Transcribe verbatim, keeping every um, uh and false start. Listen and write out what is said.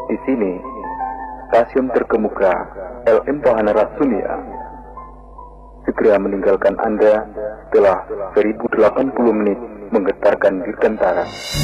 Di sini, stasiun terkemuka L M Wahana Rasunia segera meninggalkan Anda setelah seribu delapan puluh menit menggetarkan dirgantara.